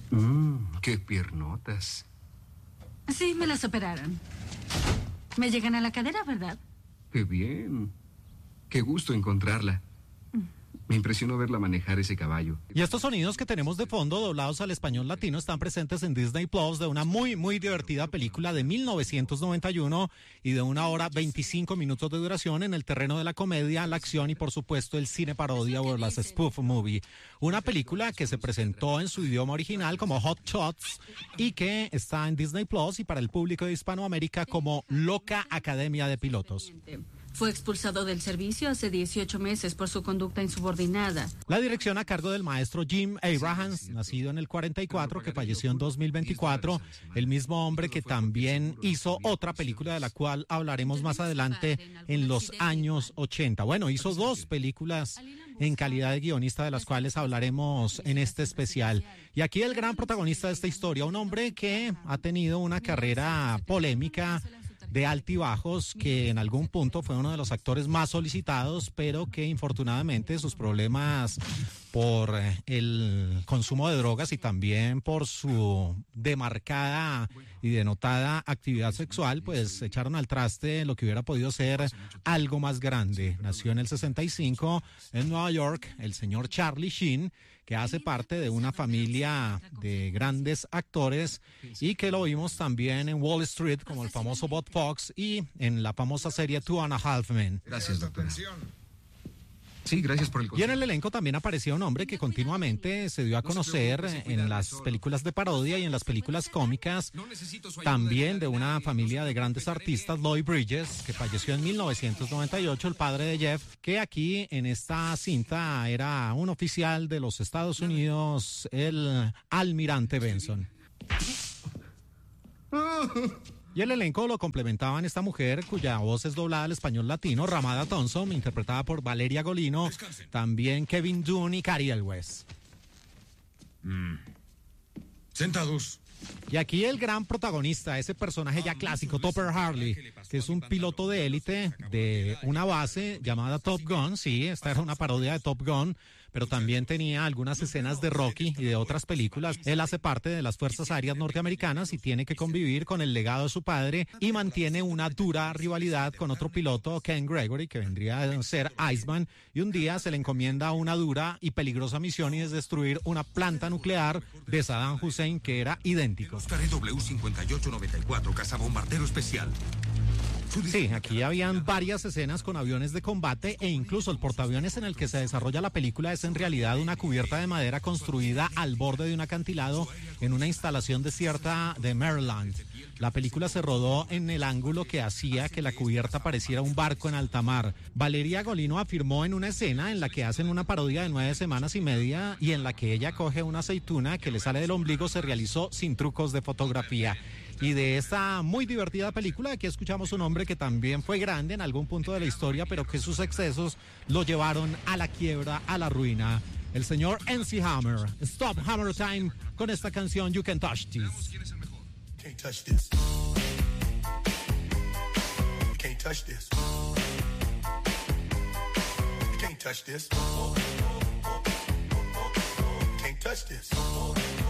Qué piernotas. Sí, me las operaron. Me llegan a la cadera, ¿verdad? Qué bien. Qué gusto encontrarla. Me impresionó verla manejar ese caballo. Y estos sonidos que tenemos de fondo, doblados al español latino, están presentes en Disney Plus de una muy, muy divertida película de 1991 y de 1 hora 25 minutos de duración en el terreno de la comedia, la acción y, por supuesto, el cine parodia o las spoof movie. Una película que se presentó en su idioma original como Hot Shots y que está en Disney Plus y para el público de Hispanoamérica como Loca Academia de Pilotos. Fue expulsado del servicio hace 18 meses por su conducta insubordinada. La dirección a cargo del maestro Jim Abrahams, nacido en el 44, que falleció en 2024, el mismo hombre que también hizo otra película de la cual hablaremos más adelante en los años 80. Bueno, hizo 2 películas en calidad de guionista de las cuales hablaremos en este especial. Y aquí el gran protagonista de esta historia, un hombre que ha tenido una carrera polémica de altibajos, que en algún punto fue uno de los actores más solicitados, pero que infortunadamente sus problemas por el consumo de drogas y también por su demarcada y denotada actividad sexual, pues echaron al traste lo que hubiera podido ser algo más grande. Nació en el 65 en Nueva York el señor Charlie Sheen, que hace parte de una familia de grandes actores y que lo vimos también en Wall Street como el famoso Bob Fox y en la famosa serie Two and a Half Men. Gracias, doctora. Sí, gracias por el consejo. Y en el elenco también aparecía un hombre que continuamente se dio a conocer en las películas de parodia y en las películas cómicas, también de una familia de grandes artistas, Lloyd Bridges, que falleció en 1998, el padre de Jeff, que aquí en esta cinta era un oficial de los Estados Unidos, el almirante Benson. Y el elenco lo complementaban esta mujer cuya voz es doblada al español latino, Ramada Thompson, interpretada por Valeria Golino, también Kevin Dunn y Cary Elwes. Sentados. Y aquí el gran protagonista, ese personaje ya clásico, Topper Harley, que es un piloto de élite de una base llamada Top Gun. Sí, esta era una parodia de Top Gun, pero también tenía algunas escenas de Rocky y de otras películas. Él hace parte de las Fuerzas Aéreas norteamericanas y tiene que convivir con el legado de su padre y mantiene una dura rivalidad con otro piloto, Ken Gregory, que vendría a ser Iceman, y un día se le encomienda una dura y peligrosa misión y es destruir una planta nuclear de Saddam Hussein que era idéntica. Oscar W5894, cazabombardero especial. Sí, aquí habían varias escenas con aviones de combate e incluso el portaaviones en el que se desarrolla la película es en realidad una cubierta de madera construida al borde de un acantilado en una instalación desierta de Maryland. La película se rodó en el ángulo que hacía que la cubierta pareciera un barco en alta mar. Valeria Golino afirmó en una escena en la que hacen una parodia de 9 semanas y media y en la que ella coge una aceituna que le sale del ombligo, se realizó sin trucos de fotografía. Y de esta muy divertida película, aquí escuchamos un hombre que también fue grande en algún punto de la historia, pero que sus excesos lo llevaron a la quiebra, a la ruina. El señor MC Hammer. Stop Hammer Time con esta canción You Can Touch This. Can't touch this. You can't touch this. You can't touch this. You can't touch this.